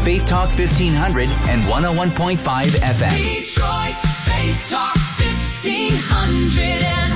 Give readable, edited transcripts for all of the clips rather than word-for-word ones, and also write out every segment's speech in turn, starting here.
Faith Talk 1500 and 101.5 FM. Detroit's Faith Talk 1500 and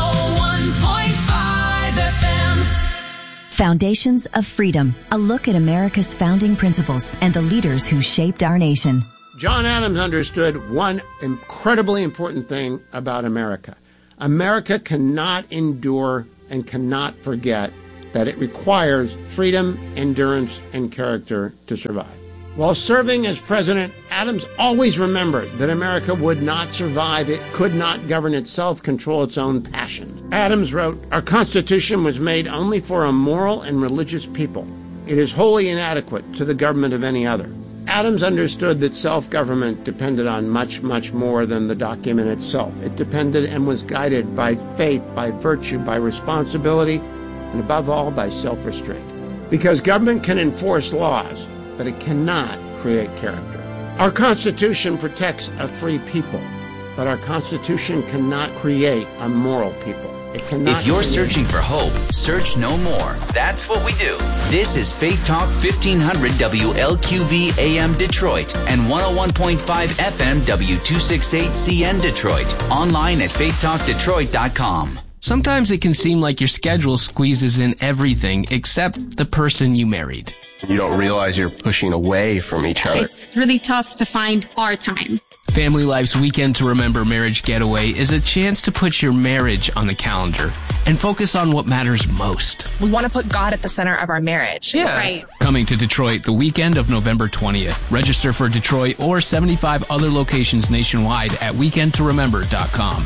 101.5 FM. Foundations of Freedom, a look at America's founding principles and the leaders who shaped our nation. John Adams understood one incredibly important thing about America. America cannot endure and cannot forget that it requires freedom, endurance, and character to survive. While serving as president, Adams always remembered that America would not survive. It could not govern itself, control its own passions. Adams wrote, "Our Constitution was made only for a moral and religious people. It is wholly inadequate to the government of any other." Adams understood that self-government depended on much, much more than the document itself. It depended and was guided by faith, by virtue, by responsibility, and above all, by self-restraint. Because government can enforce laws, but it cannot create character. Our Constitution protects a free people, but our Constitution cannot create a moral people. If you're searching for hope, search no more. That's what we do. This is Faith Talk 1500 WLQV AM Detroit and 101.5 FM W268CN Detroit. Online at faithtalkdetroit.com. Sometimes it can seem like your schedule squeezes in everything except the person you married. You don't realize you're pushing away from each other. It's really tough to find our time. Family Life's Weekend to Remember Marriage Getaway is a chance to put your marriage on the calendar and focus on what matters most. We want to put God at the center of our marriage. Yeah. Right. Coming to Detroit the weekend of November 20th. Register for Detroit or 75 other locations nationwide at weekendtoremember.com.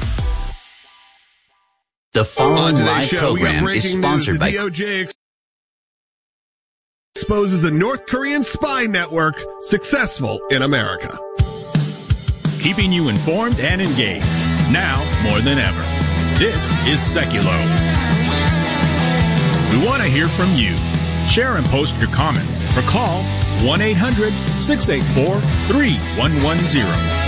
The following live program is sponsored by DOJ exposes a North Korean spy network successful in America. Keeping you informed and engaged, now more than ever. This is Seculo. We want to hear from you. Share and post your comments or call 1-800-684-3110.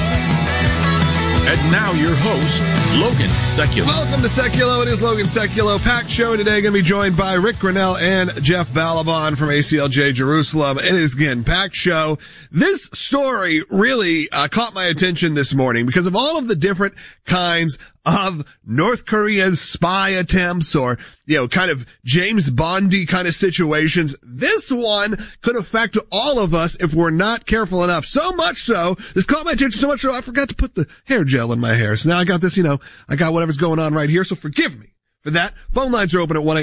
And now your host, Logan Seculo. Welcome to Seculo. It is Logan Seculo. Packed show today. Going to be joined by Rick Grinnell and Jeff Balaban from ACLJ Jerusalem. It is, again, packed show. This story really caught my attention this morning because of all of the different kinds of North Korean spy attempts or, kind of James Bondy kind of situations. This one could affect all of us if we're not careful enough. So much so, this caught my attention so much so I forgot to put the hair gel in my hair. So now I got this, I got whatever's going on right here. So forgive me for that. Phone lines are open at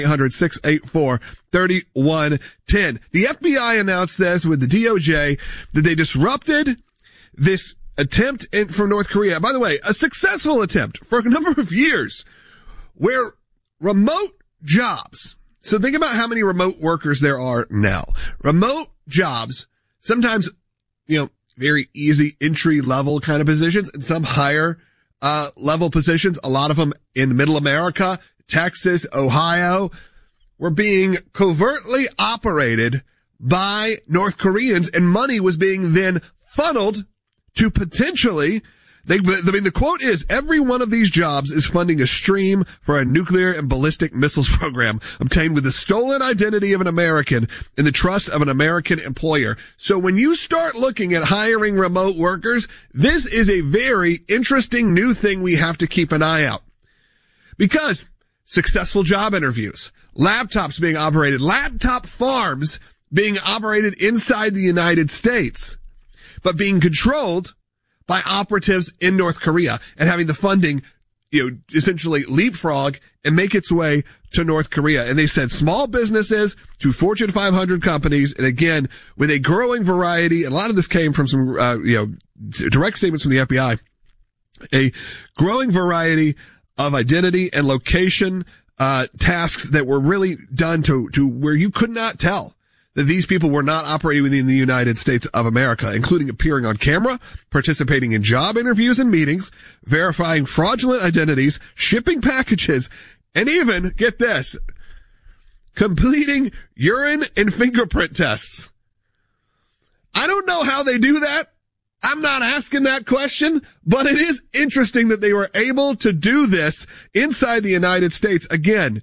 1-800-684-3110. The FBI announced this with the DOJ that they disrupted this attempt from North Korea. By the way, a successful attempt for a number of years where remote jobs. So think about how many remote workers there are now. Remote jobs, sometimes, very easy entry level kind of positions and some higher, level positions. A lot of them in middle America, Texas, Ohio, were being covertly operated by North Koreans and money was being then funneled to potentially, the quote is, every one of these jobs is funding a stream for a nuclear and ballistic missiles program obtained with the stolen identity of an American and the trust of an American employer. So when you start looking at hiring remote workers, this is a very interesting new thing we have to keep an eye out. Because successful job interviews, laptops being operated, laptop farms being operated inside the United States, but being controlled by operatives in North Korea and having the funding, essentially leapfrog and make its way to North Korea. And they said small businesses to Fortune 500 companies. And again, with a growing variety, and a lot of this came from some, direct statements from the FBI, a growing variety of identity and location, tasks that were really done to where you could not tell that these people were not operating within the United States of America, including appearing on camera, participating in job interviews and meetings, verifying fraudulent identities, shipping packages, and even, get this, completing urine and fingerprint tests. I don't know how they do that. I'm not asking that question, but it is interesting that they were able to do this inside the United States. Again,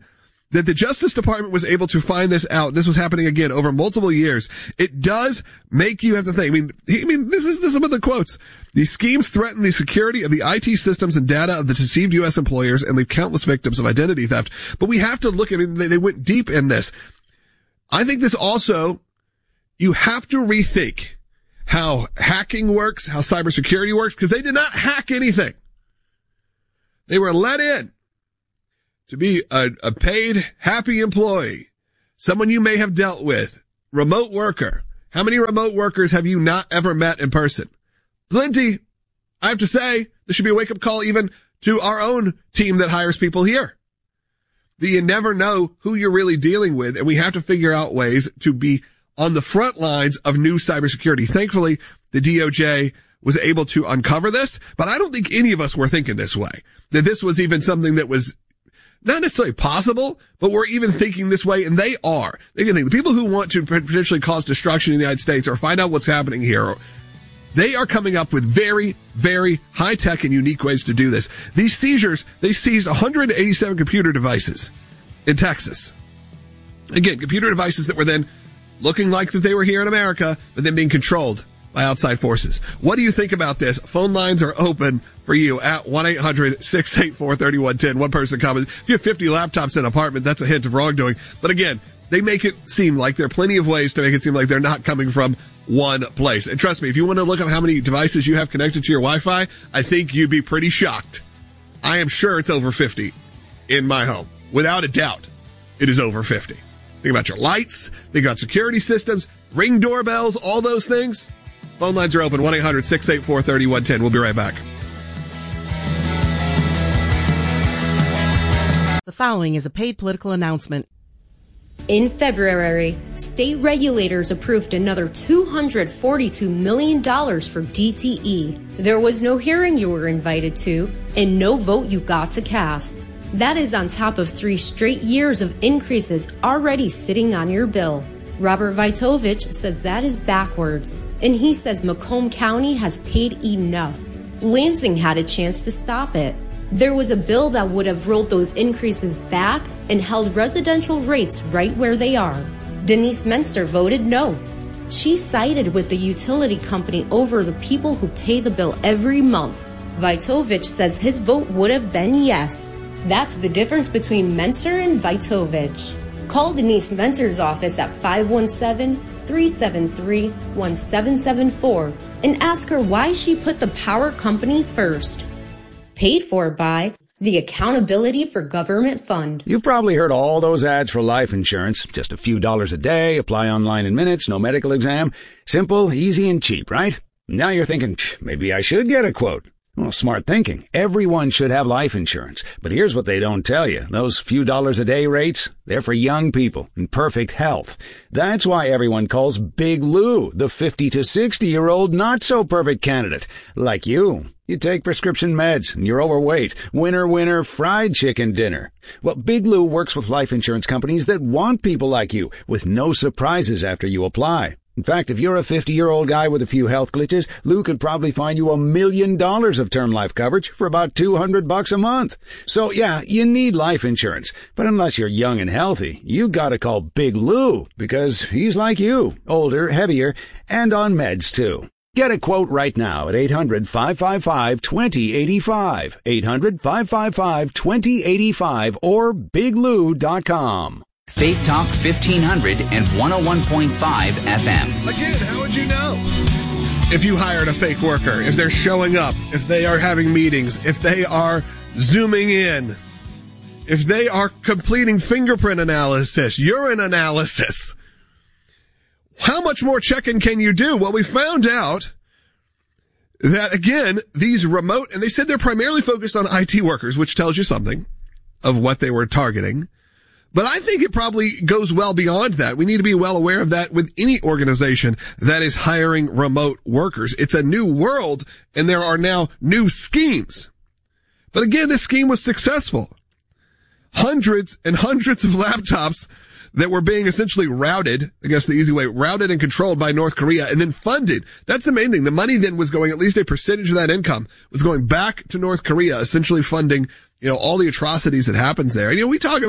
that the Justice Department was able to find this out. This was happening again over multiple years. It does make you have to think. I mean, this is some of the quotes. These schemes threaten the security of the IT systems and data of the deceived U.S. employers and leave countless victims of identity theft. But we have to look at it. They went deep in this. I think this also, you have to rethink how hacking works, how cybersecurity works, because they did not hack anything. They were let in to be a paid, happy employee, someone you may have dealt with, remote worker. How many remote workers have you not ever met in person? Plenty. I have to say, there should be a wake-up call even to our own team that hires people here. You never know who you're really dealing with, and we have to figure out ways to be on the front lines of new cybersecurity. Thankfully, the DOJ was able to uncover this, but I don't think any of us were thinking this way, that this was even something that was not necessarily possible, but we're even thinking this way, and they are. They can think the people who want to potentially cause destruction in the United States or find out what's happening here, they are coming up with very, very high-tech and unique ways to do this. These seizures, they seized 187 computer devices in Texas. Again, computer devices that were then looking like that they were here in America, but then being controlled by outside forces. What do you think about this? Phone lines are open for you at 1-800-684-3110. One person commented, if you have 50 laptops in an apartment, that's a hint of wrongdoing. But again, they make it seem like there are plenty of ways to make it seem like they're not coming from one place. And trust me, if you want to look up how many devices you have connected to your Wi-Fi, I think you'd be pretty shocked. I am sure it's over 50 in my home. Without a doubt, it is over 50. Think about your lights, think about security systems, Ring doorbells, all those things. Phone lines are open, 1-800-684-3110. We'll be right back. The following is a paid political announcement. In February, state regulators approved another $242 million for DTE. There was no hearing you were invited to, and no vote you got to cast. That is on top of 3 straight years of increases already sitting on your bill. Robert Vitovich says that is backwards, and he says Macomb County has paid enough. Lansing had a chance to stop it. There was a bill that would have rolled those increases back and held residential rates right where they are. Denise Menster voted no. She sided with the utility company over the people who pay the bill every month. Vitovich says his vote would have been yes. That's the difference between Menster and Vitovich. Call Denise Menster's office at 517-373-1774 and ask her why she put the power company first. Paid for by the Accountability for Government Fund. You've probably heard all those ads for life insurance. Just a few dollars a day, apply online in minutes, no medical exam. Simple, easy, and cheap, right? Now you're thinking, maybe I should get a quote. Well, smart thinking. Everyone should have life insurance. But here's what they don't tell you. Those few dollars a day rates, they're for young people in perfect health. That's why everyone calls Big Lou the 50 to 60-year-old not-so-perfect candidate. Like you. You take prescription meds and you're overweight. Winner, fried chicken dinner. Well, Big Lou works with life insurance companies that want people like you with no surprises after you apply. In fact, if you're a 50-year-old guy with a few health glitches, Lou could probably find you $1 million of term life coverage for about $200 a month. So yeah, you need life insurance. But unless you're young and healthy, you gotta call Big Lou because he's like you, older, heavier, and on meds too. Get a quote right now at 800-555-2085, 800-555-2085, or biglou.com. Faith Talk 1500 and 101.5 FM. Again, how would you know if you hired a fake worker, if they're showing up, if they are having meetings, if they are zooming in, if they are completing fingerprint analysis, urine analysis? How much more checking can you do? Well, we found out that, again, these remote, and they said they're primarily focused on IT workers, which tells you something of what they were targeting. But I think it probably goes well beyond that. We need to be well aware of that with any organization that is hiring remote workers. It's a new world, and there are now new schemes. But again, this scheme was successful. Hundreds and hundreds of laptops that were being essentially routed, I guess the easy way, routed and controlled by North Korea and then funded. That's the main thing. The money then was going, at least a percentage of that income was going back to North Korea, essentially funding, all the atrocities that happens there. And, we talk about,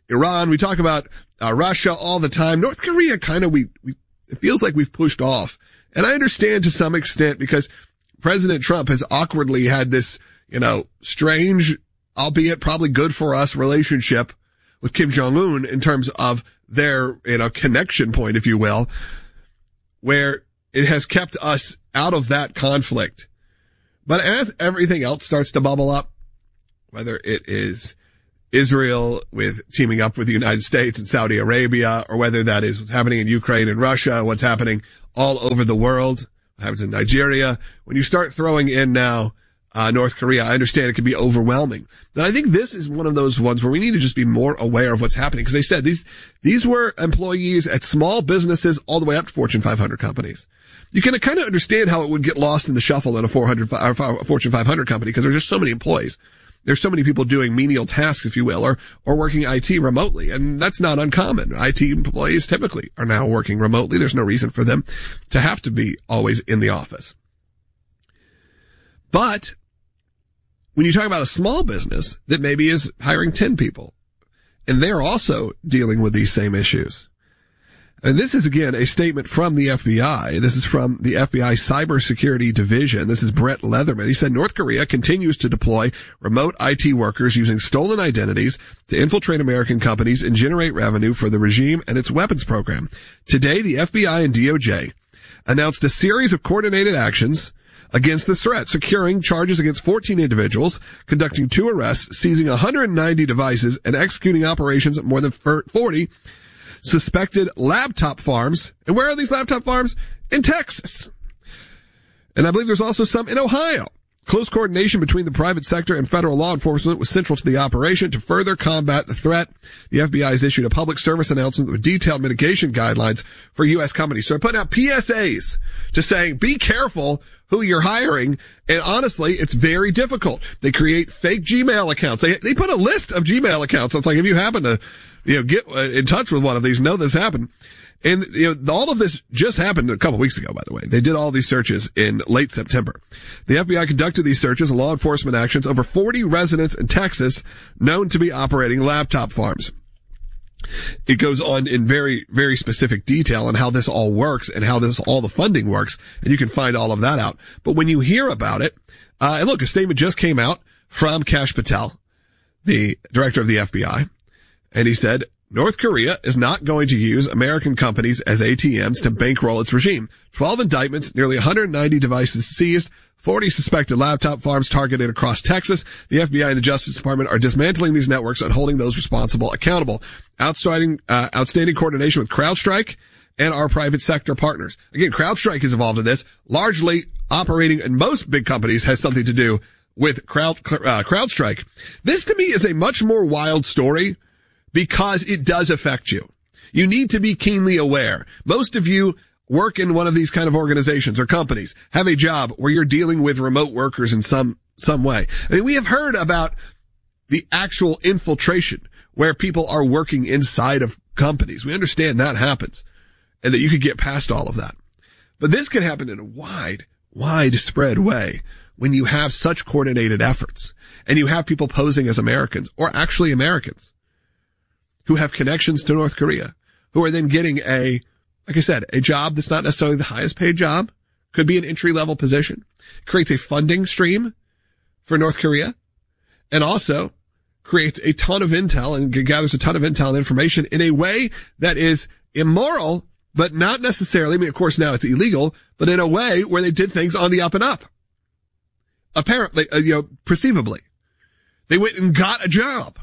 Iran. We talk about Russia all the time. North Korea it feels like we've pushed off. And I understand to some extent because President Trump has awkwardly had this, strange, albeit probably good for us relationship with Kim Jong-un in terms of their, connection point, if you will, where it has kept us out of that conflict. But as everything else starts to bubble up, whether it is Israel with teaming up with the United States and Saudi Arabia, or whether that is what's happening in Ukraine and Russia, what's happening all over the world, what happens in Nigeria, when you start throwing in now North Korea, I understand it can be overwhelming. But I think this is one of those ones where we need to just be more aware of what's happening. Because they said these were employees at small businesses all the way up to Fortune 500 companies. You can kind of understand how it would get lost in the shuffle in a Fortune 500 company because there's just so many employees. There's so many people doing menial tasks, if you will, or working IT remotely. And that's not uncommon. IT employees typically are now working remotely. There's no reason for them to have to be always in the office. But when you talk about a small business that maybe is hiring 10 people, and they're also dealing with these same issues. And this is, again, a statement from the FBI. This is from the FBI Cybersecurity Division. This is Brett Leatherman. He said North Korea continues to deploy remote IT workers using stolen identities to infiltrate American companies and generate revenue for the regime and its weapons program. Today, the FBI and DOJ announced a series of coordinated actions against this threat, securing charges against 14 individuals, conducting 2 arrests, seizing 190 devices, and executing operations at more than 40 suspected laptop farms. And where are these laptop farms? In Texas. And I believe there's also some in Ohio. Close coordination between the private sector and federal law enforcement was central to the operation. To further combat the threat, the FBI has issued a public service announcement with detailed mitigation guidelines for U.S. companies. So they're putting out PSAs to saying, be careful who you're hiring. And honestly, it's very difficult. They create fake Gmail accounts. They put a list of Gmail accounts. It's like, if you happen to, get in touch with one of these, know this happened. And, all of this just happened a couple weeks ago, by the way. They did all these searches in late September. The FBI conducted these searches and law enforcement actions over 40 residents in Texas known to be operating laptop farms. It goes on in very, very specific detail on how this all works and how all the funding works. And you can find all of that out. But when you hear about it, and look, a statement just came out from Kash Patel, the director of the FBI. And he said, North Korea is not going to use American companies as ATMs to bankroll its regime. 12 indictments, nearly 190 devices seized, 40 suspected laptop farms targeted across Texas. The FBI and the Justice Department are dismantling these networks and holding those responsible accountable. Outstanding coordination with CrowdStrike and our private sector partners. Again, CrowdStrike is involved in this. Largely operating in most big companies has something to do with CrowdStrike. This to me is a much more wild story because it does affect you. You need to be keenly aware. Most of you work in one of these kind of organizations or companies, have a job where you're dealing with remote workers in some way. I mean, we have heard about the actual infiltration where people are working inside of companies. We understand that happens and that you could get past all of that. But this can happen in a widespread way when you have such coordinated efforts and you have people posing as Americans or actually Americans who have connections to North Korea, who are then getting like I said, a job that's not necessarily the highest paid job, could be an entry-level position, creates a funding stream for North Korea, and also creates a ton of intel and gathers a ton of intel and information in a way that is immoral, but not necessarily, I mean, of course now it's illegal, but in a way where they did things on the up and up. Apparently, perceivably. They went and got a job.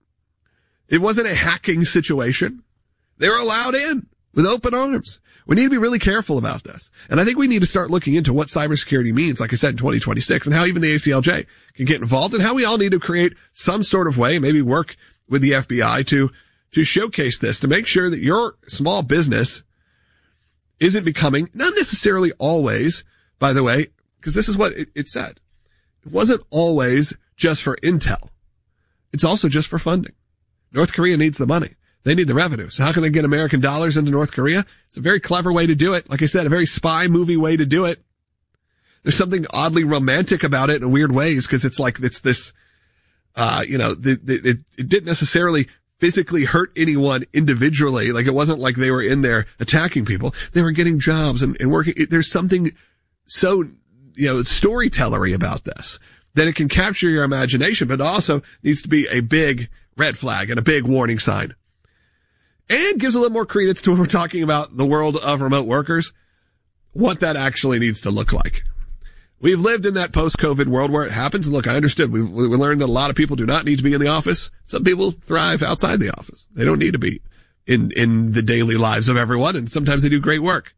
It wasn't a hacking situation. They were allowed in with open arms. We need to be really careful about this. And I think we need to start looking into what cybersecurity means, like I said, in 2026, and how even the ACLJ can get involved, and how we all need to create some sort of way, maybe work with the FBI to showcase this, to make sure that your small business isn't becoming, not necessarily always, by the way, because this is what it said. It wasn't always just for intel. It's also just for funding. North Korea needs the money. They need the revenue. So how can they get American dollars into North Korea? It's a very clever way to do it. Like I said, a very spy movie way to do it. There's something oddly romantic about it in weird ways because it's like, it's this, it didn't necessarily physically hurt anyone individually. Like, it wasn't like they were in there attacking people. They were getting jobs and working. There's something so, storytellery about this, that it can capture your imagination, but it also needs to be a big red flag and a big warning sign. And gives a little more credence to when we're talking about the world of remote workers, what that actually needs to look like. We've lived in that post-COVID world where it happens. And look, I understood. We learned that a lot of people do not need to be in the office. Some people thrive outside the office. They don't need to be in the daily lives of everyone, and sometimes they do great work.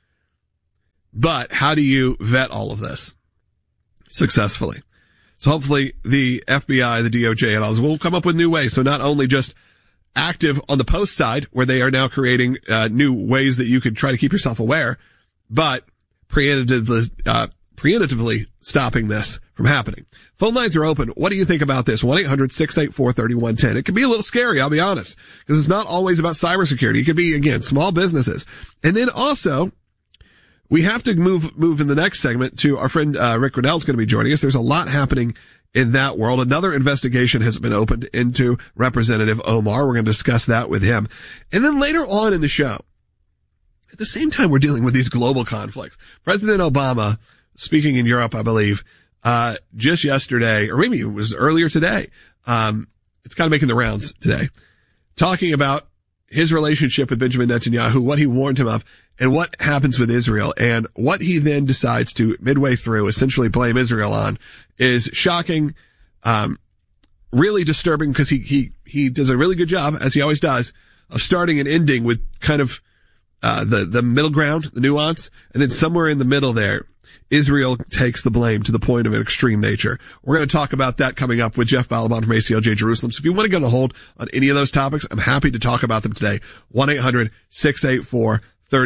But how do you vet all of this successfully? So hopefully the FBI, the DOJ, and others will come up with new ways. So not only just active on the post side, where they are now creating new ways that you could try to keep yourself aware, but preemptively stopping this from happening. Phone lines are open. What do you think about this? 1-800-684-3110. It can be a little scary, I'll be honest, because it's not always about cybersecurity. It could be, again, small businesses. And then also, we have to move in the next segment to our friend Rick Grenell is going to be joining us. There's a lot happening in that world. Another investigation has been opened into Representative Omar. We're going to discuss that with him. And then later on in the show, at the same time we're dealing with these global conflicts, President Obama, speaking in Europe, I believe, just yesterday, or maybe it was earlier today, it's kind of making the rounds today, talking about his relationship with Benjamin Netanyahu, what he warned him of, and what happens with Israel, and what he then decides to, midway through, essentially blame Israel on, is shocking, really disturbing, because he does a really good job, as he always does, of starting and ending with kind of the middle ground, the nuance, and then somewhere in the middle there, Israel takes the blame to the point of an extreme nature. We're going to talk about that coming up with Jeff Balaban from ACLJ Jerusalem. So if you want to get on hold on any of those topics, I'm happy to talk about them today. 1-800-684-3110.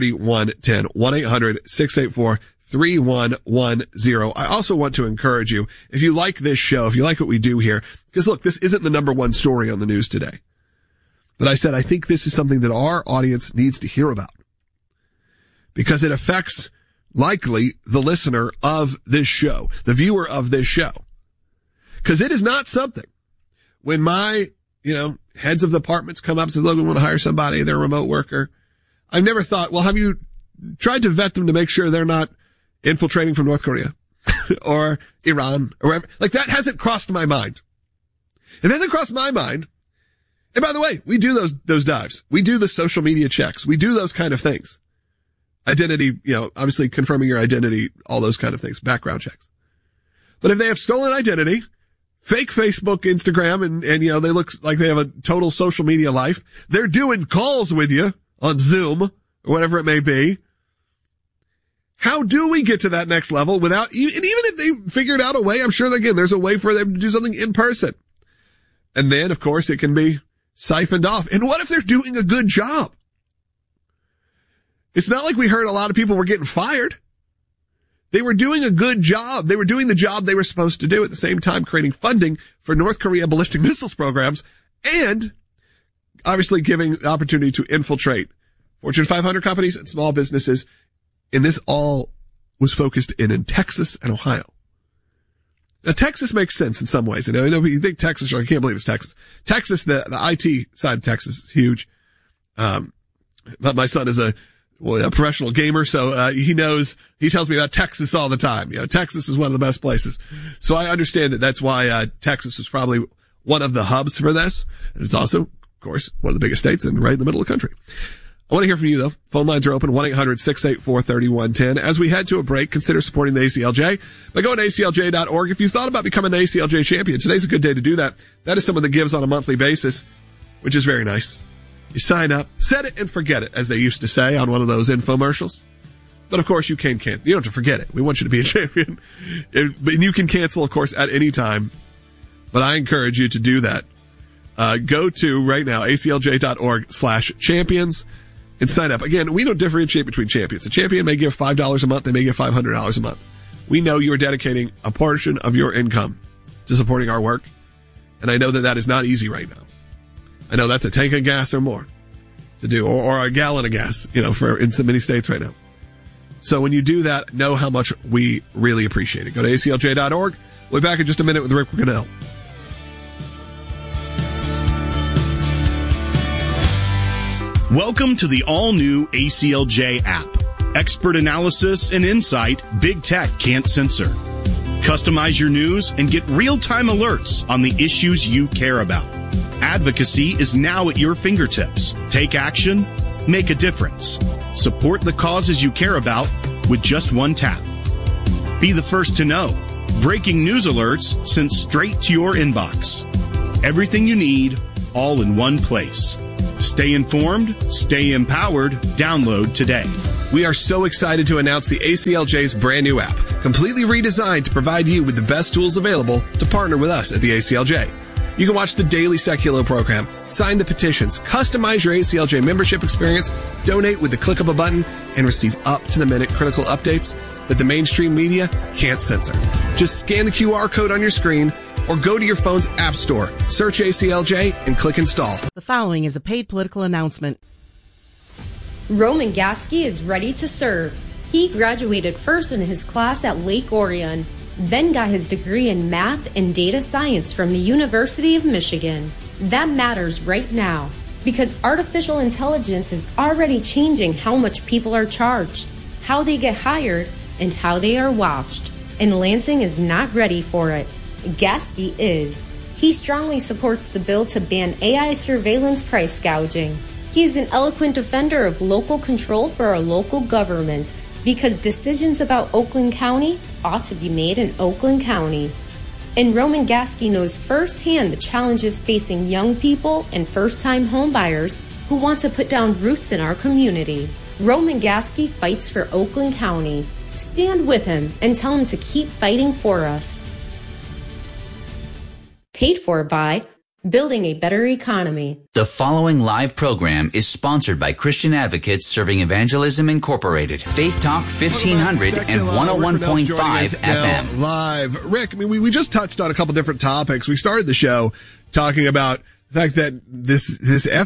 1-800-684-3110. I also want to encourage you, if you like this show, if you like what we do here, because look, this isn't the number one story on the news today. But I said, I think this is something that our audience needs to hear about, because it affects likely the listener of this show, the viewer of this show. Because it is not something when my, heads of departments come up and say, look, we want to hire somebody, they're a remote worker. I've never thought, well, have you tried to vet them to make sure they're not infiltrating from North Korea or Iran or wherever? Like, that hasn't crossed my mind. It hasn't crossed my mind. And by the way, we do those dives. We do the social media checks. We do those kind of things. Identity, obviously confirming your identity, all those kind of things, background checks. But if they have stolen identity, fake Facebook, Instagram, and they look like they have a total social media life, they're doing calls with you on Zoom or whatever it may be. How do we get to that next level without, and even if they figured out a way, I'm sure again, there's a way for them to do something in person. And then, of course, it can be siphoned off. And what if they're doing a good job? It's not like we heard a lot of people were getting fired. They were doing a good job. They were doing the job they were supposed to do, at the same time creating funding for North Korea ballistic missiles programs, and obviously giving the opportunity to infiltrate Fortune 500 companies and small businesses. And this all was focused in Texas and Ohio. Now, Texas makes sense in some ways. I know you think Texas, I can't believe it's Texas. Texas, the IT side of Texas is huge. My son is a professional gamer, so he tells me about Texas all the time. Texas is one of the best places. So I understand that's why Texas was probably one of the hubs for this. And it's also, of course, one of the biggest states and right in the middle of the country. I want to hear from you, though. Phone lines are open, 1-800-684-3110. As we head to a break, consider supporting the ACLJ by going to aclj.org. If you thought about becoming an ACLJ champion, today's a good day to do that. That is someone that gives on a monthly basis, which is very nice. You sign up, set it and forget it, as they used to say on one of those infomercials. But of course, you can't. You don't have to forget it. We want you to be a champion. And you can cancel, of course, at any time. But I encourage you to do that. Go to right now, aclj.org/champions and sign up. Again, we don't differentiate between champions. A champion may give $5 a month. They may give $500 a month. We know you are dedicating a portion of your income to supporting our work. And I know that is not easy right now. I know that's a tank of gas or more to do, or a gallon of gas, in so many states right now. So when you do that, know how much we really appreciate it. Go to aclj.org. We'll be back in just a minute with Rick Grenell. Welcome to the all-new ACLJ app. Expert analysis and insight big tech can't censor. Customize your news and get real-time alerts on the issues you care about. Advocacy is now at your fingertips. Take action, make a difference. Support the causes you care about with just one tap. Be the first to know. Breaking news alerts sent straight to your inbox. Everything you need, all in one place. Stay informed, stay empowered. Download today. We are so excited to announce the ACLJ's brand new app, completely redesigned to provide you with the best tools available to partner with us at the ACLJ. You can watch the daily Seculo program, sign the petitions, customize your ACLJ membership experience, donate with the click of a button, and receive up-to-the-minute critical updates that the mainstream media can't censor. Just scan the QR code on your screen or go to your phone's app store, search ACLJ, and click install. The following is a paid political announcement. Roman Gasky is ready to serve. He graduated first in his class at Lake Orion, then got his degree in math and data science from the University of Michigan. That matters right now because artificial intelligence is already changing how much people are charged, how they get hired, and how they are watched. And Lansing is not ready for it. Gasky is. He strongly supports the bill to ban AI surveillance price gouging. He is an eloquent defender of local control for our local governments because decisions about Oakland County ought to be made in Oakland County. And Roman Gasky knows firsthand the challenges facing young people and first-time homebuyers who want to put down roots in our community. Roman Gasky fights for Oakland County. Stand with him and tell him to keep fighting for us. Paid for by Building a Better Economy. The following live program is sponsored by Christian Advocates Serving Evangelism Incorporated, Faith Talk 1500 and 101.5 FM. Live. Rick, I mean, we just touched on a couple different topics. We started the show talking about the fact that this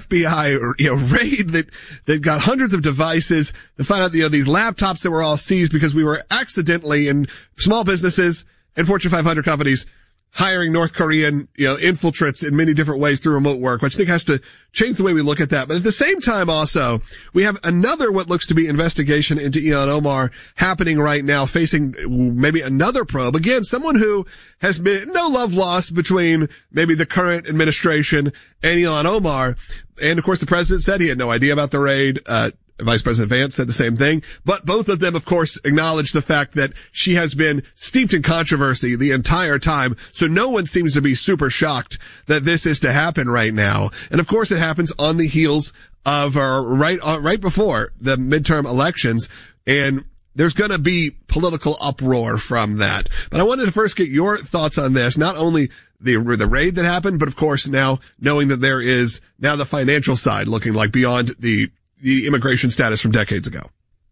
FBI, raid that got hundreds of devices to find out, these laptops that were all seized because we were accidentally in small businesses and Fortune 500 companies hiring North Korean, infiltrates in many different ways through remote work, which I think has to change the way we look at that. But at the same time also, we have another what looks to be investigation into Ilhan Omar happening right now, facing maybe another probe. Again, someone who has been no love lost between maybe the current administration and Ilhan Omar. And of course, the president said he had no idea about the raid. Vice President Vance said the same thing, but both of them, of course, acknowledged the fact that she has been steeped in controversy the entire time. So no one seems to be super shocked that this is to happen right now. And of course, it happens on the heels of right before the midterm elections, and there's going to be political uproar from that. But I wanted to first get your thoughts on this, not only the raid that happened, but of course now knowing that there is now the financial side looking like beyond the immigration status from decades ago.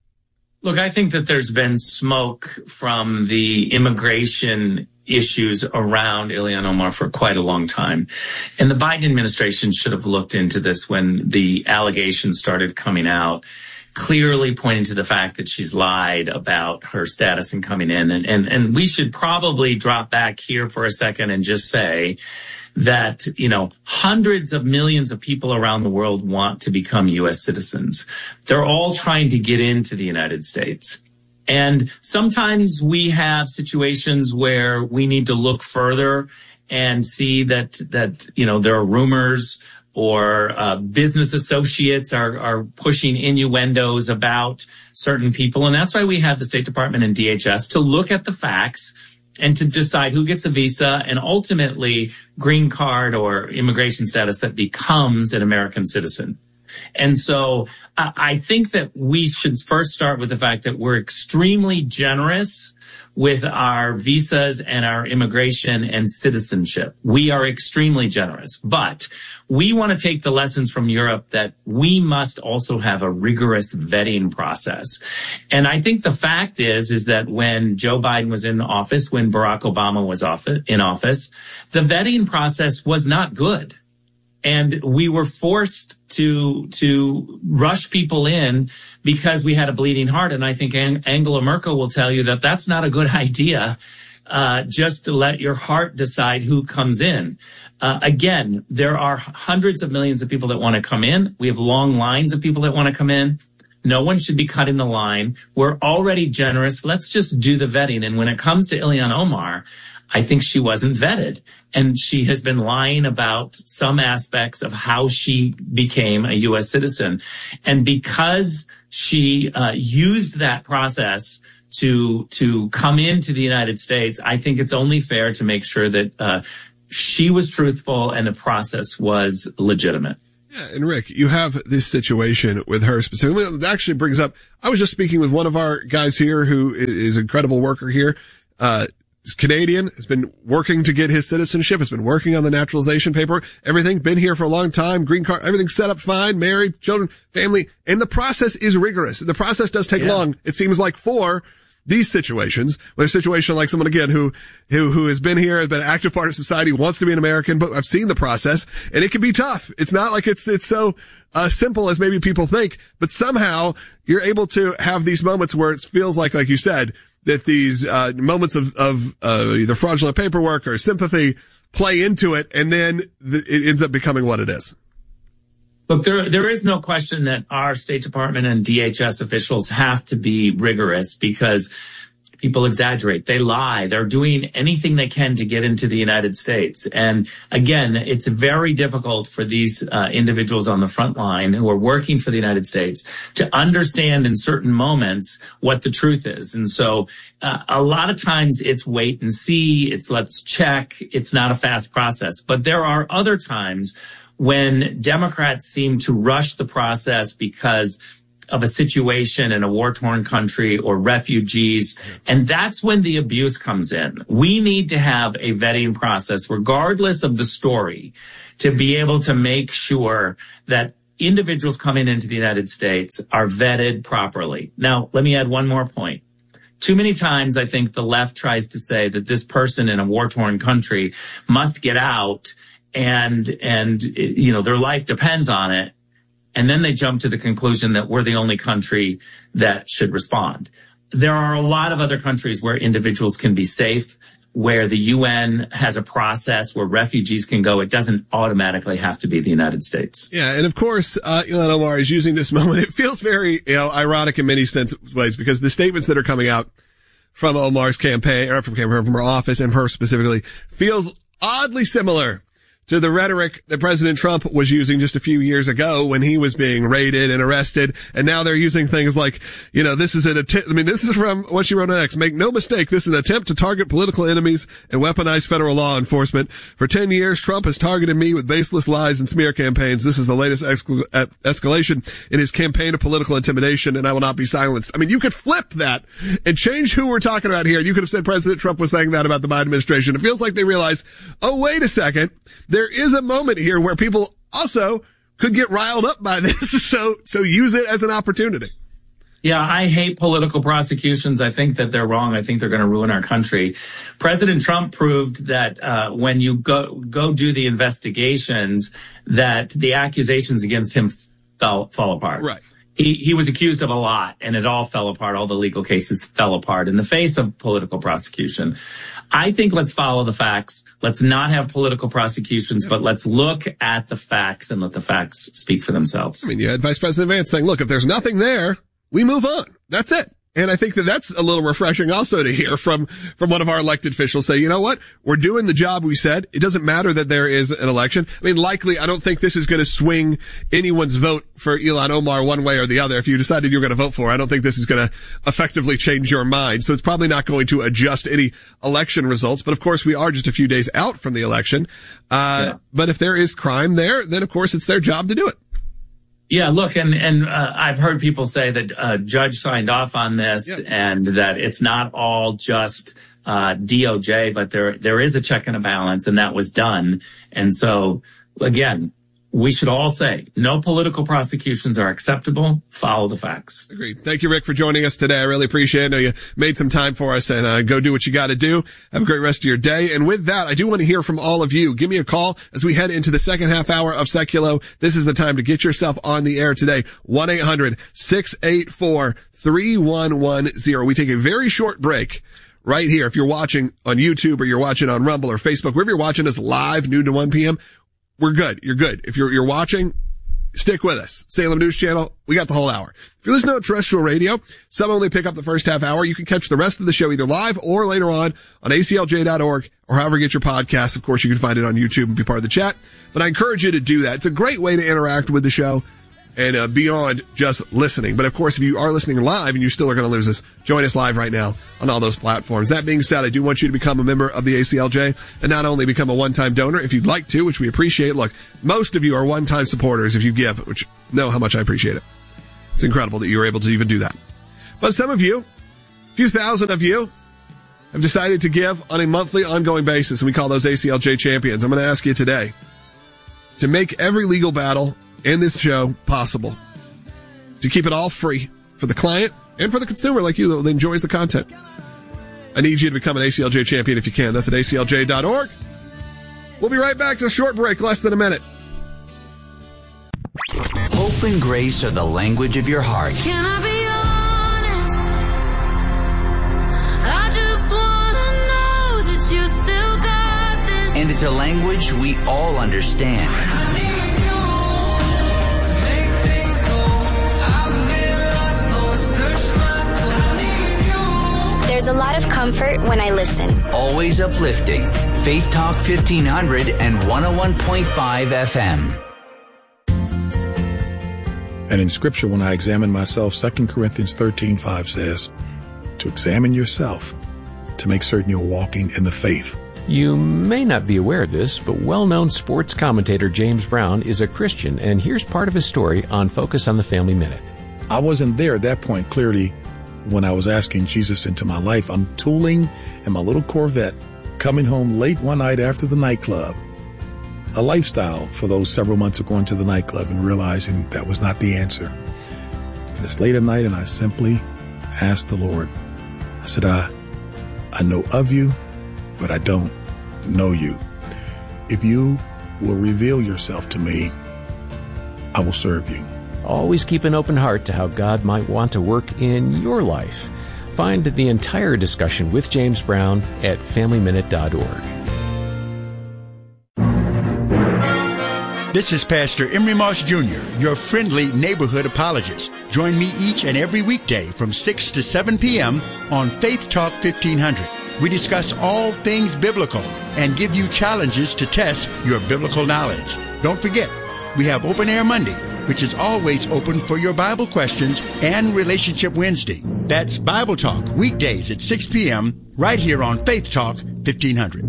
Look, I think that there's been smoke from the immigration issues around Ilhan Omar for quite a long time. And the Biden administration should have looked into this when the allegations started coming out, clearly pointing to the fact that she's lied about her status in coming in. And we should probably drop back here for a second and just say that, hundreds of millions of people around the world want to become U.S. citizens. They're all trying to get into the United States. And sometimes we have situations where we need to look further and see that there are rumors or business associates are pushing innuendos about certain people. And that's why we have the State Department and DHS to look at the facts and to decide who gets a visa and ultimately green card or immigration status that becomes an American citizen. And so I think that we should first start with the fact that we're extremely generous with our visas and our immigration and citizenship. We are extremely generous, but we want to take the lessons from Europe that we must also have a rigorous vetting process. And I think the fact is that when Joe Biden was in office, when Barack Obama was in office, the vetting process was not good. And we were forced to rush people in because we had a bleeding heart. And I think Angela Merkel will tell you that that's not a good idea just to let your heart decide who comes in. Again, there are hundreds of millions of people that want to come in. We have long lines of people that want to come in. No one should be cutting the line. We're already generous. Let's just do the vetting. And when it comes to Ilhan Omar, I think she wasn't vetted. And she has been lying about some aspects of how she became a U.S. citizen. And because she used that process to come into the United States, I think it's only fair to make sure that she was truthful and the process was legitimate. Yeah, and Rick, you have this situation with her specifically. It actually brings up, I was just speaking with one of our guys here who is an incredible worker here. He's Canadian, has been working to get his citizenship, has been working on the naturalization paper, everything, been here for a long time, green card, everything set up fine, married, children, family, and the process is rigorous. The process does take long, it seems like, for these situations. With a situation like someone, again, who has been here, has been an active part of society, wants to be an American, but I've seen the process, and it can be tough. It's not like it's so simple as maybe people think, but somehow you're able to have these moments where it feels like you said, that these moments of either fraudulent paperwork or sympathy play into it, and then it ends up becoming what it is. Look, there is no question that our State Department and DHS officials have to be rigorous because people exaggerate. They lie. They're doing anything they can to get into the United States. And again, it's very difficult for these individuals on the front line who are working for the United States to understand in certain moments what the truth is. And so a lot of times it's wait and see. It's let's check. It's not a fast process. But there are other times when Democrats seem to rush the process because of a situation in a war-torn country or refugees. And that's when the abuse comes in. We need to have a vetting process, regardless of the story, to be able to make sure that individuals coming into the United States are vetted properly. Now, let me add one more point. Too many times, I think the left tries to say that this person in a war-torn country must get out and you know, their life depends on it. And then they jump to the conclusion that we're the only country that should respond. There are a lot of other countries where individuals can be safe, where the UN has a process where refugees can go. It doesn't automatically have to be the United States. Yeah, and of course, Ilhan Omar is using this moment. It feels very, ironic in many ways because the statements that are coming out from Omar's campaign, or from her office and her specifically, feels oddly similar to the rhetoric that President Trump was using just a few years ago when he was being raided and arrested. And now they're using things like, this is an attempt. I mean, this is from what she wrote next. Make no mistake, this is an attempt to target political enemies and weaponize federal law enforcement. For 10 years, Trump has targeted me with baseless lies and smear campaigns. This is the latest escalation in his campaign of political intimidation, and I will not be silenced. I mean, you could flip that and change who we're talking about here. You could have said President Trump was saying that about the Biden administration. It feels like they realize, oh, wait a second. There is a moment here where people also could get riled up by this, so use it as an opportunity. Yeah, I hate political prosecutions. I think that they're wrong. I think they're going to ruin our country. President Trump proved that when you go do the investigations, that the accusations against him fall apart. Right. He was accused of a lot, and it all fell apart. All the legal cases fell apart in the face of political prosecution. I think let's follow the facts. Let's not have political prosecutions, but let's look at the facts and let the facts speak for themselves. I mean, you had Vice President Vance saying, look, if there's nothing there, we move on. That's it. And I think that that's a little refreshing also to hear from one of our elected officials say, you know what? We're doing the job we said. It doesn't matter that there is an election. I mean, likely, I don't think this is going to swing anyone's vote for Ilhan Omar one way or the other. If you decided you're going to vote for her, I don't think this is going to effectively change your mind. So it's probably not going to adjust any election results. But of course, we are just a few days out from the election. But if there is crime there, then of course it's their job to do it. Yeah, look, and I've heard people say that a judge signed off on this and that it's not all just DOJ, but there is a check and a balance, and that was done. And so, again, we should all say no political prosecutions are acceptable. Follow the facts. Agreed. Thank you, Rick, for joining us today. I really appreciate it. I know you made some time for us, and go do what you got to do. Have a great rest of your day. And with that, I do want to hear from all of you. Give me a call as we head into the second half hour of Seculo. This is the time to get yourself on the air today. 1-800-684-3110. We take a very short break right here. If you're watching on YouTube or you're watching on Rumble or Facebook, wherever you're watching us live, noon to 1 p.m., we're good. You're good. If you're watching, stick with us. Salem News Channel, we got the whole hour. If you're listening to terrestrial radio, some only pick up the first half hour. You can catch the rest of the show either live or later on aclj.org or however you get your podcasts. Of course, you can find it on YouTube and be part of the chat. But I encourage you to do that. It's a great way to interact with the show and beyond just listening. But of course, if you are listening live and you still are going to lose this, join us live right now on all those platforms. That being said, I do want you to become a member of the ACLJ and not only become a one-time donor if you'd like to, which we appreciate. Look, most of you are one-time supporters if you give, which know how much I appreciate it. It's incredible that you were able to even do that. But some of you, a few thousand of you, have decided to give on a monthly ongoing basis, and we call those ACLJ champions. I'm going to ask you today to make every legal battle in this show possible, to keep it all free for the client and for the consumer like you that enjoys the content. I need you to become an ACLJ champion if you can. That's at aclj.org. We'll be right back to a short break, less than a minute. Hope and grace are the language of your heart. Can I be honest? I just wanna know that you still got this. And it's a language we all understand. There's a lot of comfort when I listen. Always uplifting. Faith Talk 1500 and 101.5 FM. And in Scripture, when I examine myself, 2 Corinthians 13:5 says, to examine yourself to make certain you're walking in the faith. You may not be aware of this, but well-known sports commentator James Brown is a Christian, and here's part of his story on Focus on the Family Minute. I wasn't there at that point, clearly, when I was asking Jesus into my life. I'm tooling in my little Corvette, coming home late one night after the nightclub. A lifestyle for those several months of going to the nightclub and realizing that was not the answer. And it's late at night, and I simply asked the Lord. I said, I know of you, but I don't know you. If you will reveal yourself to me, I will serve you. Always keep an open heart to how God might want to work in your life. Find the entire discussion with James Brown at FamilyMinute.org. This is Pastor Emery Moss Jr., your friendly neighborhood apologist. Join me each and every weekday from 6 to 7 p.m. on Faith Talk 1500. We discuss all things biblical and give you challenges to test your biblical knowledge. Don't forget, we have Open Air Monday, which is always open for your Bible questions, and Relationship Wednesday. That's Bible Talk, weekdays at 6 p.m., right here on Faith Talk 1500.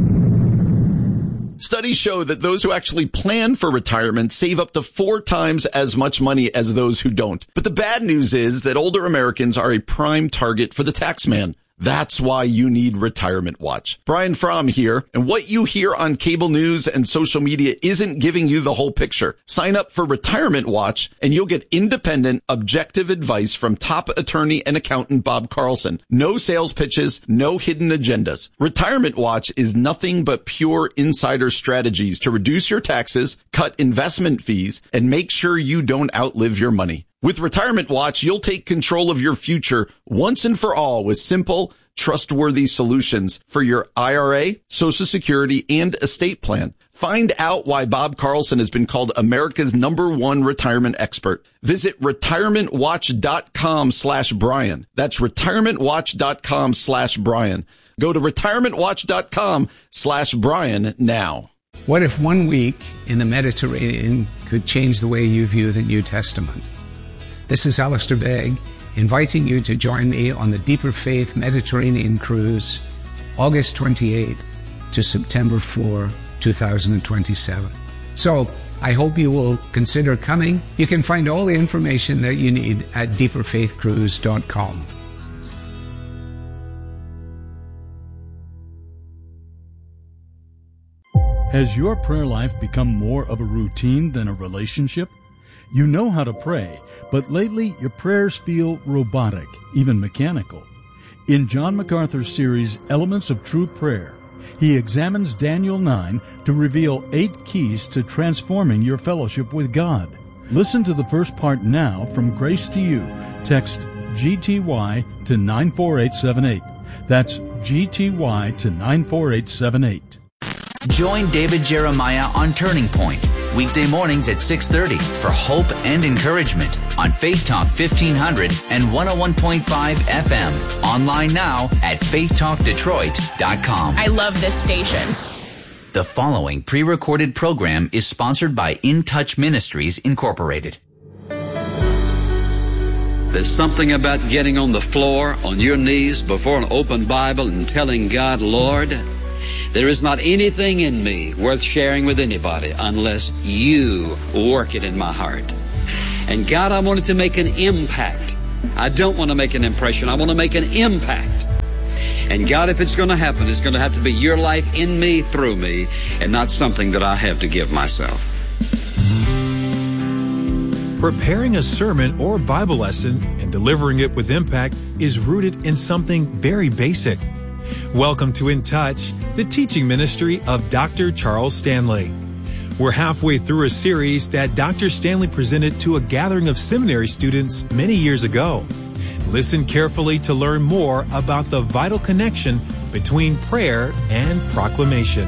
Studies show that those who actually plan for retirement save up to 4 times as much money as those who don't. But the bad news is that older Americans are a prime target for the tax man. That's why you need Retirement Watch. Brian Fromm here, and what you hear on cable news and social media isn't giving you the whole picture. Sign up for Retirement Watch, and you'll get independent, objective advice from top attorney and accountant Bob Carlson. No sales pitches, no hidden agendas. Retirement Watch is nothing but pure insider strategies to reduce your taxes, cut investment fees, and make sure you don't outlive your money. With Retirement Watch, you'll take control of your future once and for all with simple, trustworthy solutions for your IRA, Social Security, and estate plan. Find out why Bob Carlson has been called America's #1 retirement expert. Visit retirementwatch.com/Brian. That's retirementwatch.com/Brian. Go to retirementwatch.com/Brian now. What if 1 week in the Mediterranean could change the way you view the New Testament? This is Alistair Begg, inviting you to join me on the Deeper Faith Mediterranean Cruise, August 28th to September 4, 2027. So, I hope you will consider coming. You can find all the information that you need at deeperfaithcruise.com. Has your prayer life become more of a routine than a relationship? You know how to pray, but lately your prayers feel robotic, even mechanical. In John MacArthur's series, Elements of True Prayer, he examines Daniel 9 to reveal 8 keys to transforming your fellowship with God. Listen to the first part now from Grace to You. Text GTY to 94878. That's GTY to 94878. Join David Jeremiah on Turning Point, weekday mornings at 6:30 for hope and encouragement on Faith Talk 1500 and 101.5 FM. Online now at faithtalkdetroit.com. I love this station. The following pre-recorded program is sponsored by In Touch Ministries, Incorporated. There's something about getting on the floor, on your knees, before an open Bible and telling God, Lord, there is not anything in me worth sharing with anybody unless you work it in my heart. And God, I wanted to make an impact. I don't want to make an impression. I want to make an impact. And God, if it's going to happen, it's going to have to be your life in me, through me, and not something that I have to give myself. Preparing a sermon or Bible lesson and delivering it with impact is rooted in something very basic. Welcome to In Touch, the teaching ministry of Dr. Charles Stanley. We're halfway through a series that Dr. Stanley presented to a gathering of seminary students many years ago. Listen carefully to learn more about the vital connection between prayer and proclamation.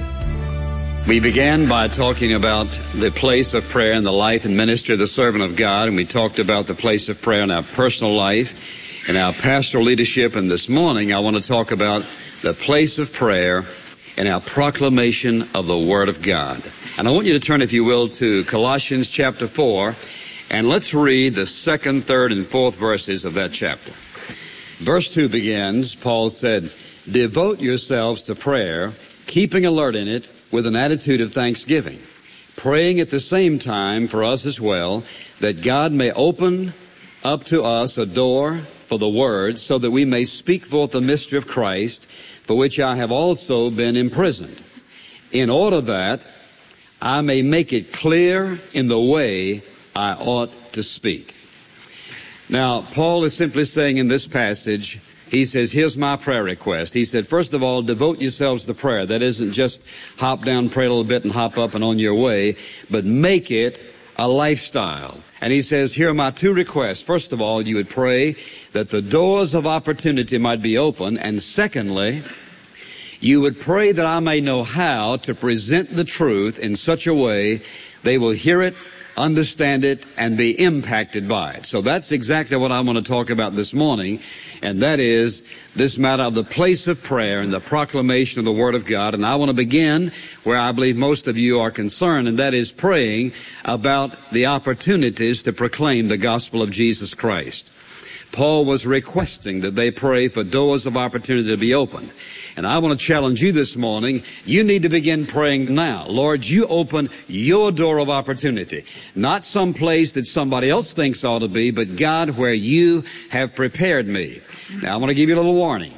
We began by talking about the place of prayer in the life and ministry of the servant of God, and we talked about the place of prayer in our personal life and our pastoral leadership. And this morning, I want to talk about the place of prayer in our proclamation of the Word of God. And I want you to turn, if you will, to Colossians chapter 4, and let's read the 2nd, 3rd, and 4th verses of that chapter. Verse 2 begins, Paul said, "Devote yourselves to prayer, keeping alert in it with an attitude of thanksgiving, praying at the same time for us as well, that God may open up to us a door for the Word, so that we may speak forth the mystery of Christ, for which I have also been imprisoned, in order that I may make it clear in the way I ought to speak." Now, Paul is simply saying in this passage, he says, here's my prayer request. He said, first of all, devote yourselves to prayer. That isn't just hop down, pray a little bit, and hop up and on your way, but make it a lifestyle. And he says, here are my two requests. First of all, you would pray that the doors of opportunity might be open. And secondly, you would pray that I may know how to present the truth in such a way they will hear it, understand it, and be impacted by it. So that's exactly what I want to talk about this morning, and that is this matter of the place of prayer and the proclamation of the Word of God. And I want to begin where I believe most of you are concerned, and that is praying about the opportunities to proclaim the gospel of Jesus Christ. Paul was requesting that they pray for doors of opportunity to be opened. And I want to challenge you this morning. You need to begin praying now. Lord, you open your door of opportunity. Not some place that somebody else thinks ought to be, but God, where you have prepared me. Now, I want to give you a little warning.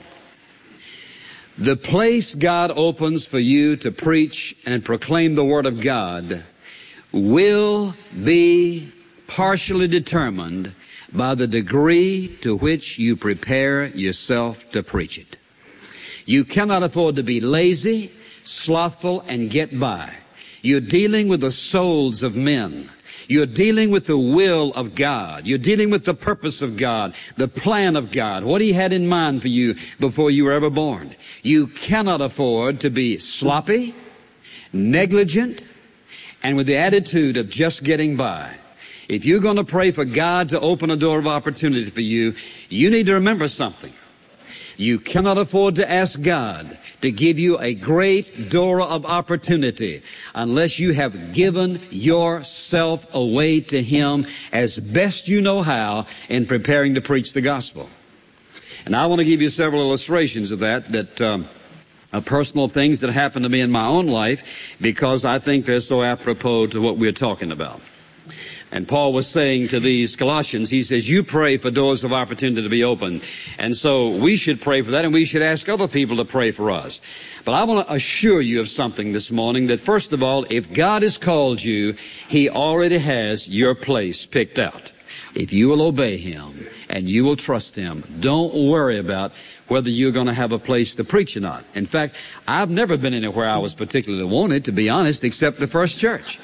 The place God opens for you to preach and proclaim the Word of God will be partially determined by the degree to which you prepare yourself to preach it. You cannot afford to be lazy, slothful, and get by. You're dealing with the souls of men. You're dealing with the will of God. You're dealing with the purpose of God, the plan of God, what He had in mind for you before you were ever born. You cannot afford to be sloppy, negligent, and with the attitude of just getting by. If you're going to pray for God to open a door of opportunity for you, you need to remember something. You cannot afford to ask God to give you a great door of opportunity unless you have given yourself away to Him as best you know how in preparing to preach the gospel. And I want to give you several illustrations of that personal things that happened to me in my own life, because I think they're so apropos to what we're talking about. And Paul was saying to these Colossians, he says, you pray for doors of opportunity to be open. And so we should pray for that, and we should ask other people to pray for us. But I want to assure you of something this morning, that first of all, if God has called you, He already has your place picked out. If you will obey Him and you will trust Him, don't worry about whether you're going to have a place to preach or not. In fact, I've never been anywhere I was particularly wanted, to be honest, except the first church.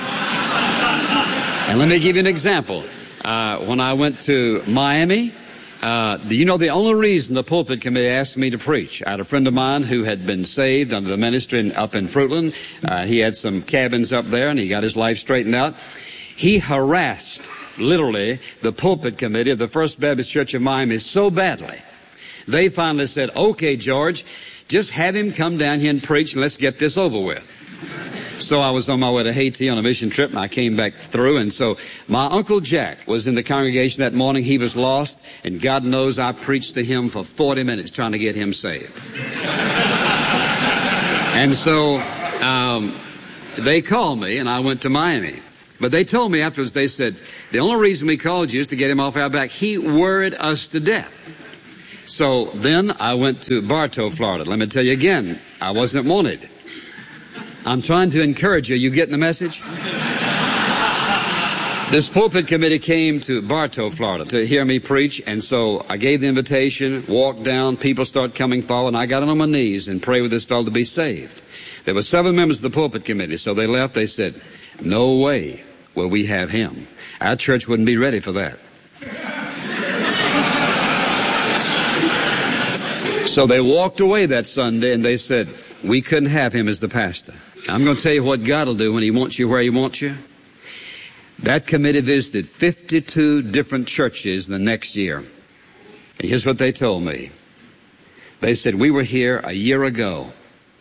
And let me give you an example. When I went to Miami Do you know the only reason the pulpit committee asked me to preach? I had a friend of mine who had been saved under the ministry up in Fruitland. He had some cabins up there, and he got his life straightened out. He harassed, literally, the pulpit committee of the First Baptist Church of Miami so badly. They finally said, okay, George, just have him come down here and preach, and let's get this over with. So I was on my way to Haiti on a mission trip, and I came back through. And so my Uncle Jack was in the congregation that morning. He was lost, and God knows I preached to him for 40 minutes trying to get him saved. And so they called me, and I went to Miami. But they told me afterwards, they said, the only reason we called you is to get him off our back. He worried us to death. So then I went to Bartow, Florida. Let me tell you again, I wasn't wanted. I'm trying to encourage you. You getting the message? This pulpit committee came to Bartow, Florida to hear me preach, and so I gave the invitation, walked down, people start coming forward, and I got on my knees and prayed with this fellow to be saved. There were 7 members of the pulpit committee, so they left. They said, no way will we have him. Our church wouldn't be ready for that. So they walked away that Sunday, and they said, we couldn't have him as the pastor. I'm going to tell you what God will do when he wants you where he wants you. That committee visited 52 different churches the next year. And here's what they told me. They said, we were here a year ago,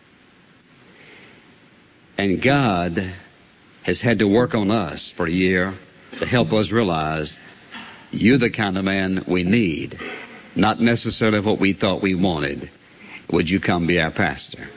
and God has had to work on us for a year to help us realize you're the kind of man we need, not necessarily what we thought we wanted. Would you come be our pastor?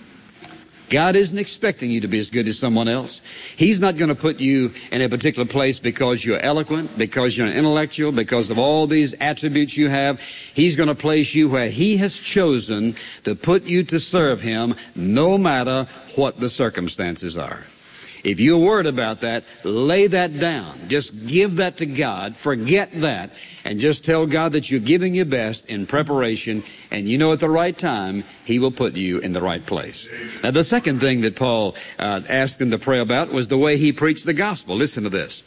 God isn't expecting you to be as good as someone else. He's not going to put you in a particular place because you're eloquent, because you're an intellectual, because of all these attributes you have. He's going to place you where he has chosen to put you to serve him, no matter what the circumstances are. If you're worried about that, lay that down. Just give that to God. Forget that. And just tell God that you're giving your best in preparation. And you know at the right time, he will put you in the right place. Now, the second thing that Paul asked them to pray about was the way he preached the gospel. Listen to this.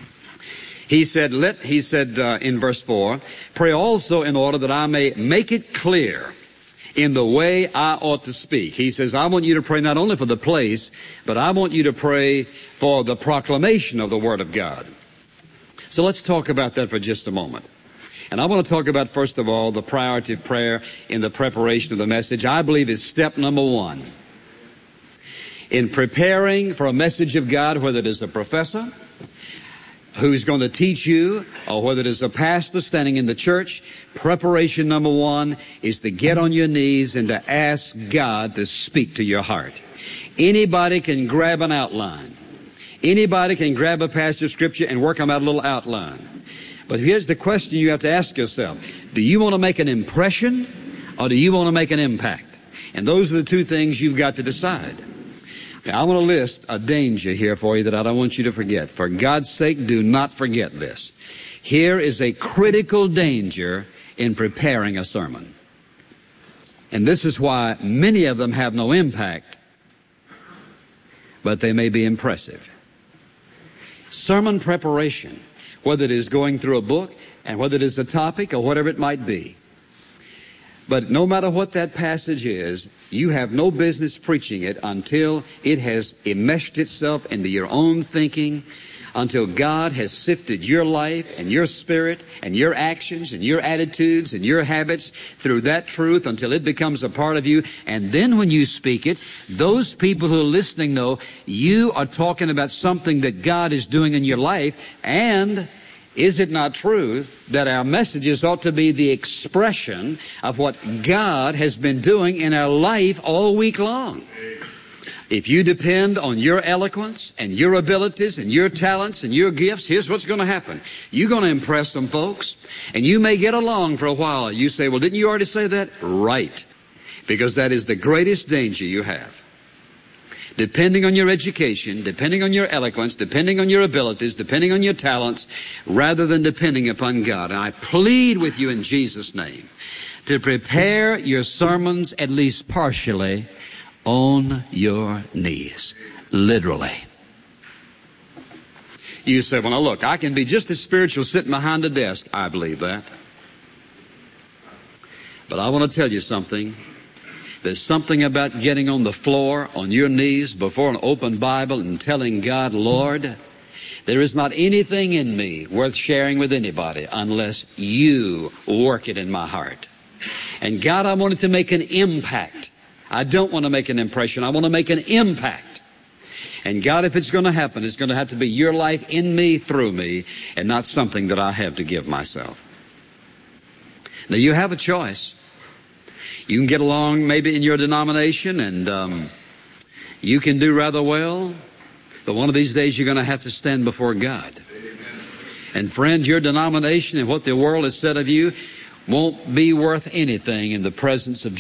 He said in verse 4, pray also in order that I may make it clear in the way I ought to speak. He says, I want you to pray not only for the place, but I want you to pray for the proclamation of the Word of God. So let's talk about that for just a moment. And I want to talk about, first of all, the priority of prayer in the preparation of the message. I believe is step number 1. In preparing for a message of God, whether it is a professor who's going to teach you, or whether it is a pastor standing in the church, preparation number 1 is to get on your knees and to ask God to speak to your heart. Anybody can grab an outline. Anybody can grab a passage of scripture and work them out a little outline. But here's the question you have to ask yourself. Do you want to make an impression, or do you want to make an impact? And those are the two things you've got to decide. Now, I want to list a danger here for you that I don't want you to forget. For God's sake, do not forget this. Here is a critical danger in preparing a sermon. And this is why many of them have no impact, but they may be impressive. Sermon preparation, whether it is going through a book and whether it is a topic or whatever it might be. But no matter what that passage is, you have no business preaching it until it has enmeshed itself into your own thinking, until God has sifted your life and your spirit and your actions and your attitudes and your habits through that truth until it becomes a part of you. And then when you speak it, those people who are listening know you are talking about something that God is doing in your life. And is it not true that our messages ought to be the expression of what God has been doing in our life all week long? If you depend on your eloquence and your abilities and your talents and your gifts, here's what's going to happen. You're going to impress some folks, and you may get along for a while. You say, well, didn't you already say that? Right. Because that is the greatest danger you have. Depending on your education, depending on your eloquence, depending on your abilities, depending on your talents, rather than depending upon God. And I plead with you in Jesus' name to prepare your sermons at least partially on your knees. Literally. You say, well, now look, I can be just as spiritual sitting behind a desk. I believe that. But I want to tell you something. There's something about getting on the floor, on your knees, before an open Bible and telling God, Lord, there is not anything in me worth sharing with anybody unless you work it in my heart. And God, I wanted to make an impact. I don't want to make an impression. I want to make an impact. And God, if it's going to happen, it's going to have to be your life in me, through me, and not something that I have to give myself. Now, you have a choice. You can get along maybe in your denomination and you can do rather well, but one of these days you're going to have to stand before God. And friend, your denomination and what the world has said of you won't be worth anything in the presence of